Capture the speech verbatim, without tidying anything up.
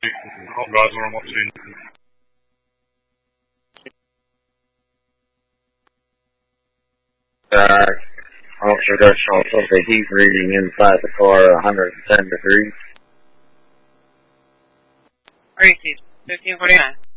Guys, normal scene. Uh, Officer Dutchell says the heat reading inside the car one hundred ten degrees. Alright, fifteen forty-nine.